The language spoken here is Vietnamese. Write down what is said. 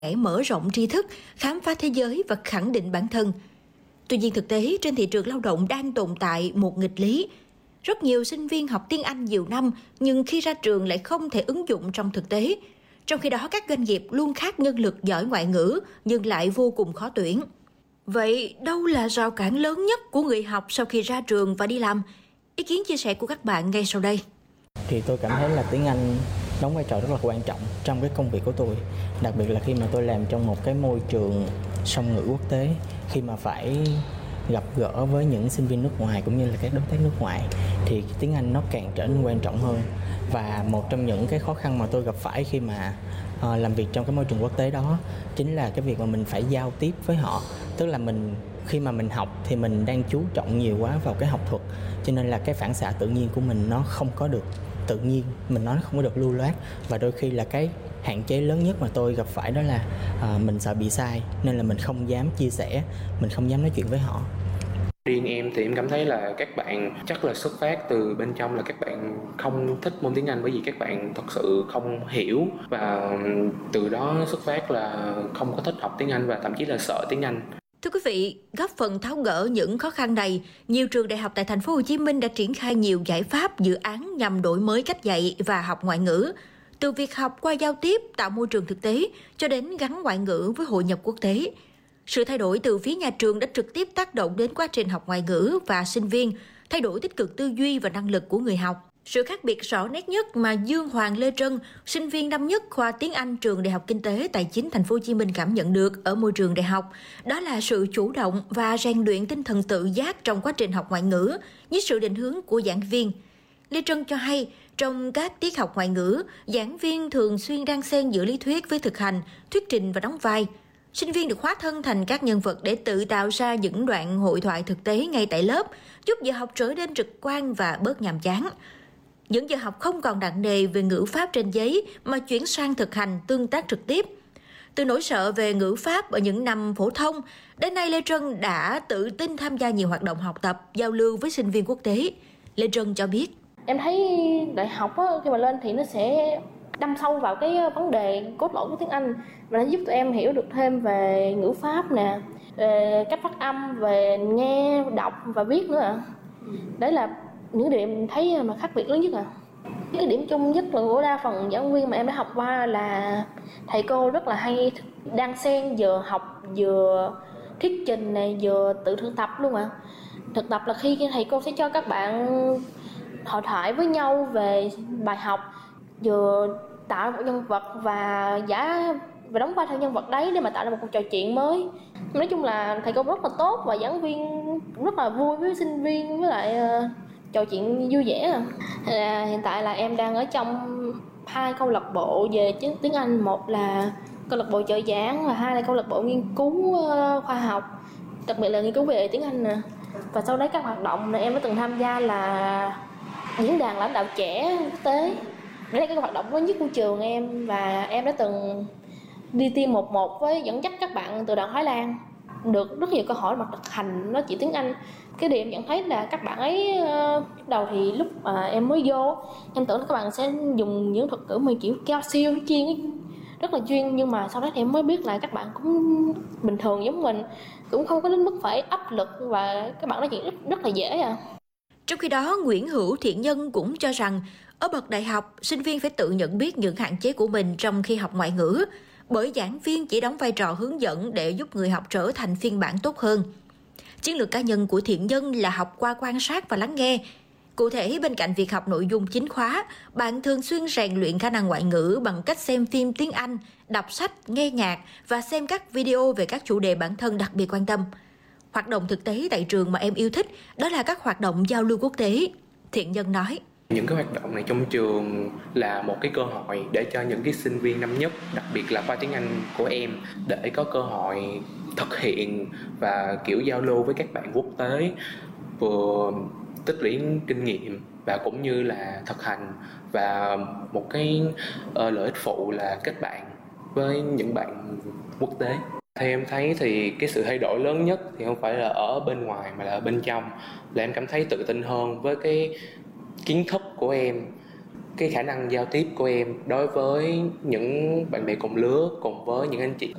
để mở rộng tri thức, khám phá thế giới và khẳng định bản thân. Tuy nhiên thực tế trên thị trường lao động đang tồn tại một nghịch lý. Rất nhiều sinh viên học tiếng Anh nhiều năm nhưng khi ra trường lại không thể ứng dụng trong thực tế. Trong khi đó các doanh nghiệp luôn khát nhân lực giỏi ngoại ngữ nhưng lại vô cùng khó tuyển. Vậy đâu là rào cản lớn nhất của người học sau khi ra trường và đi làm? Ý kiến chia sẻ của các bạn ngay sau đây. Thì tôi cảm thấy là tiếng Anh đóng vai trò rất là quan trọng trong cái công việc của tôi. Đặc biệt là khi mà tôi làm trong một cái môi trường song ngữ quốc tế, khi mà phải gặp gỡ với những sinh viên nước ngoài cũng như là các đối tác nước ngoài thì tiếng Anh nó càng trở nên quan trọng hơn. Và một trong những cái khó khăn mà tôi gặp phải khi mà làm việc trong cái môi trường quốc tế đó chính là cái việc mà mình phải giao tiếp với họ. Tức là khi mà mình học thì mình đang chú trọng nhiều quá vào cái học thuật, cho nên là cái phản xạ tự nhiên của mình nó không có được tự nhiên, mình nói nó không có được lưu loát. Và đôi khi là cái hạn chế lớn nhất mà tôi gặp phải đó là mình sợ bị sai, nên là mình không dám chia sẻ, mình không dám nói chuyện với họ. Riêng em thì em cảm thấy là các bạn chắc là xuất phát từ bên trong là các bạn không thích môn tiếng Anh, bởi vì các bạn thật sự không hiểu và từ đó xuất phát là không có thích học tiếng Anh và thậm chí là sợ tiếng Anh. Thưa quý vị, góp phần tháo gỡ những khó khăn này, nhiều trường đại học tại thành phố Hồ Chí Minh đã triển khai nhiều giải pháp, dự án nhằm đổi mới cách dạy và học ngoại ngữ. Từ việc học qua giao tiếp, tạo môi trường thực tế, cho đến gắn ngoại ngữ với hội nhập quốc tế. Sự thay đổi từ phía nhà trường đã trực tiếp tác động đến quá trình học ngoại ngữ và sinh viên, thay đổi tích cực tư duy và năng lực của người học. Sự khác biệt rõ nét nhất mà Dương Hoàng Lê Trân, sinh viên năm nhất khoa tiếng Anh trường Đại học Kinh tế Tài chính Thành phố Hồ Chí Minh cảm nhận được ở môi trường đại học, đó là sự chủ động và rèn luyện tinh thần tự giác trong quá trình học ngoại ngữ với sự định hướng của giảng viên. Lê Trân cho hay, trong các tiết học ngoại ngữ, giảng viên thường xuyên đan xen giữa lý thuyết với thực hành, thuyết trình và đóng vai. Sinh viên được hóa thân thành các nhân vật để tự tạo ra những đoạn hội thoại thực tế ngay tại lớp, giúp giờ học trở nên trực quan và bớt nhàm chán. Những giờ học không còn nặng nề về ngữ pháp trên giấy mà chuyển sang thực hành tương tác trực tiếp. Từ nỗi sợ về ngữ pháp ở những năm phổ thông, đến nay Lê Trân đã tự tin tham gia nhiều hoạt động học tập, giao lưu với sinh viên quốc tế. Lê Trân cho biết. Em thấy đại học khi mà lên thì nó sẽ đâm sâu vào cái vấn đề cốt lõi của tiếng Anh và nó giúp tụi em hiểu được thêm về ngữ pháp nè, về cách phát âm, về nghe, đọc và viết nữa ạ. Đấy là những điều em thấy mà khác biệt lớn nhất ạ. Cái điểm chung nhất là của đa phần giảng viên mà em đã học qua là thầy cô rất là hay đan xen vừa học vừa thuyết trình này, vừa tự thực tập luôn ạ. Thực tập là khi thầy cô sẽ cho các bạn hội thoại với nhau về bài học, vừa tạo một nhân vật và đóng vai theo nhân vật đấy để mà tạo ra một cuộc trò chuyện mới. Nói chung là thầy cô rất là tốt và giảng viên rất là vui với sinh viên, với lại trò chuyện vui vẻ. Hiện tại là em đang ở trong 2 câu lạc bộ về tiếng Anh, một là câu lạc bộ trợ giảng và 2 là câu lạc bộ nghiên cứu khoa học, đặc biệt là nghiên cứu về tiếng Anh nè. Và sau đấy các hoạt động này em đã từng tham gia là diễn đàn lãnh đạo trẻ quốc tế. Đấy là cái hoạt động lớn nhất của trường em, và em đã từng đi team 1-1 với dẫn dắt các bạn từ đoàn Thái Lan, được rất nhiều câu hỏi mà thực hành nói chuyện tiếng Anh. Cái điều em nhận thấy là các bạn ấy lúc đầu thì lúc em mới vô em tưởng là các bạn sẽ dùng những thuật ngữ mà kiểu cao siêu chuyên ấy, rất là chuyên, nhưng mà sau đó thì em mới biết là các bạn cũng bình thường giống mình, cũng không có đến mức phải áp lực và các bạn nói chuyện rất là dễ à. Trong khi đó, Nguyễn Hữu Thiện Nhân cũng cho rằng ở bậc đại học, sinh viên phải tự nhận biết những hạn chế của mình trong khi học ngoại ngữ, bởi giảng viên chỉ đóng vai trò hướng dẫn để giúp người học trở thành phiên bản tốt hơn. Chiến lược cá nhân của Thiện Nhân là học qua quan sát và lắng nghe. Cụ thể, bên cạnh việc học nội dung chính khóa, bạn thường xuyên rèn luyện khả năng ngoại ngữ bằng cách xem phim tiếng Anh, đọc sách, nghe nhạc và xem các video về các chủ đề bản thân đặc biệt quan tâm. Hoạt động thực tế tại trường mà em yêu thích đó là các hoạt động giao lưu quốc tế. Thiện Nhân nói. Những cái hoạt động này trong trường là một cái cơ hội để cho những cái sinh viên năm nhất, đặc biệt là khoa tiếng Anh của em, để có cơ hội thực hiện và kiểu giao lưu với các bạn quốc tế, vừa tích lũy kinh nghiệm và cũng như là thực hành, và một cái lợi ích phụ là kết bạn với những bạn quốc tế. Theo em thấy thì cái sự thay đổi lớn nhất thì không phải là ở bên ngoài mà là ở bên trong, là em cảm thấy tự tin hơn với cái kiến thức của em, cái khả năng giao tiếp của em đối với những bạn bè cùng lứa cùng với những anh chị